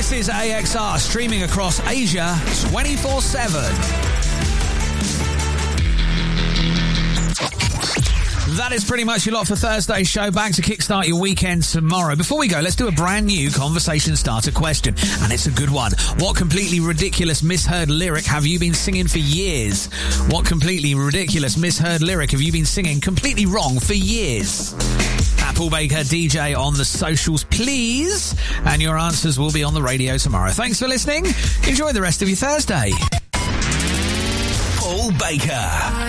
This is AXR, streaming across Asia 24/7. That is pretty much your lot for Thursday's show. Back to kickstart your weekend tomorrow. Before we go, let's do a brand new conversation starter question. And it's a good one. What completely ridiculous misheard lyric have you been singing for years? What completely ridiculous misheard lyric have you been singing completely wrong for years? Paul Baker DJ on the socials, please. And your answers will be on the radio tomorrow. Thanks for listening. Enjoy the rest of your Thursday. Paul Baker.